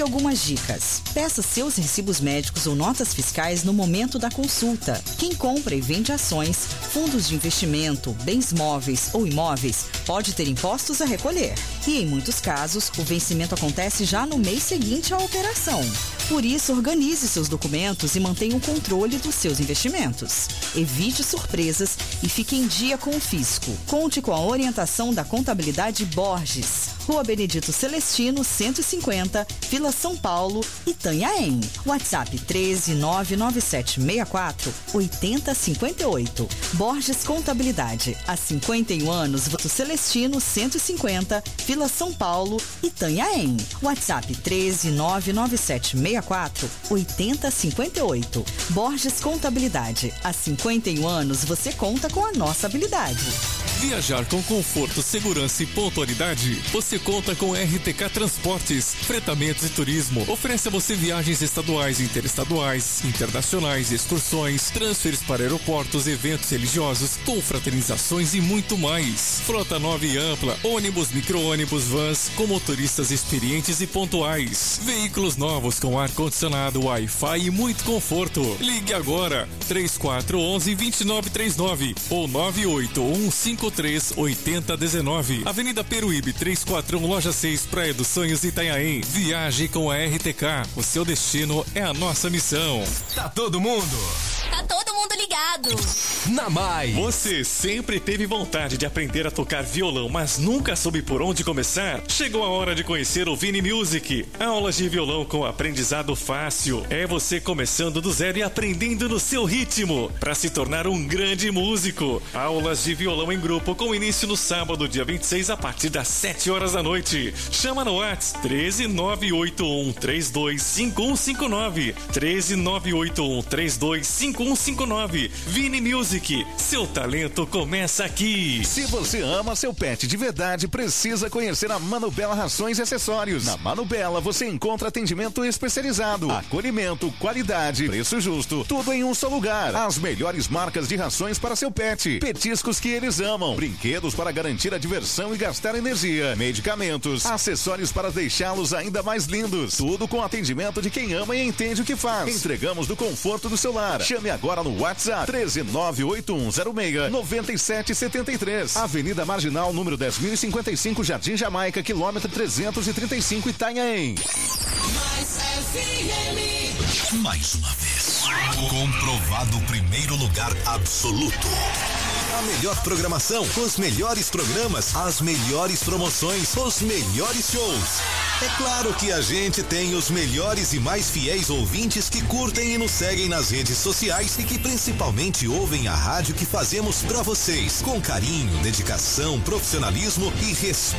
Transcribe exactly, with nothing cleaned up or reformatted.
Algumas dicas. Peça seus recibos médicos ou notas fiscais no momento da consulta. Quem compra e vende ações, fundos de investimento, bens móveis ou imóveis pode ter impostos a recolher. E em muitos casos, o vencimento acontece já no mês seguinte à operação. Por isso, organize seus documentos e mantenha o controle dos seus investimentos. Evite surpresas e fique em dia com o fisco. Conte com a orientação da Contabilidade Borges. Rua Benedito Celestino, cento e cinquenta, Vila São Paulo, Itanhaém. WhatsApp treze nove nove sete seis quatro oito zero cinco oito. Borges Contabilidade. Há cinquenta e um anos, Vila Celestino, cento e cinquenta, Vila São Paulo, Itanhaém. WhatsApp treze nove nove sete seis quatro oito zero cinco oito. Borges Contabilidade. Há cinquenta e um anos, você conta com a nossa habilidade. Viajar com conforto, segurança e pontualidade? Você conta com R T K Transportes, Fretamentos e Turismo. Oferece a você viagens estaduais, interestaduais, internacionais, excursões, transferes para aeroportos, eventos religiosos, confraternizações e muito mais. Frota nova e ampla, ônibus, micro-ônibus, vans, com motoristas experientes e pontuais. Veículos novos com ar-condicionado, Wi-Fi e muito conforto. Ligue agora, três quatro um um, dois nove três nove ou nove oito um cinco três oito zero um nove. Avenida Peruíbe trezentos e quarenta e um, Loja seis, Praia dos Sonhos, Itanhaém. Viaje com a R T K. O seu destino é a nossa missão. Tá todo mundo? Tá todo mundo ligado. Na Mais. Você sempre teve vontade de aprender a tocar violão, mas nunca soube por onde começar? Chegou a hora de conhecer o Vini Music. Aulas de violão com aprendizado fácil. É você começando do zero e aprendendo no seu ritmo, para se tornar um grande músico. Aulas de violão em grupo com início no sábado, dia vinte e seis, a partir das sete horas da noite. Chama no WhatsApp treze nove oito um três dois cinco um cinco nove. treze nove oito um três dois cinco um cinco nove. Vini Music, seu talento começa aqui. Se você ama seu pet de verdade, precisa conhecer a Manubela Rações e Acessórios. Na Manubela você encontra atendimento especializado, acolhimento, qualidade, preço justo, tudo em um só lugar. As melhores marcas de rações para seu pet, petiscos que eles amam, brinquedos para garantir a diversão e gastar energia, medicamentos, acessórios para deixá-los ainda mais lindos. Tudo com atendimento de quem ama e entende o que faz. Entregamos do conforto do seu lar. Chame agora no WhatsApp treze nove oito um zero seis nove sete sete três. Avenida Marginal, número dez mil e cinquenta e cinco, Jardim Jamaica, quilômetro trezentos e trinta e cinco, Itanhaém. Mais F M. Mais uma vez, comprovado primeiro lugar absoluto. A melhor programação, os melhores programas, as melhores promoções, os melhores shows. É claro que a gente tem os melhores e mais fiéis ouvintes que curtem e nos seguem nas redes sociais e que principalmente ouvem a rádio que fazemos pra vocês, com carinho, dedicação, profissionalismo e respeito.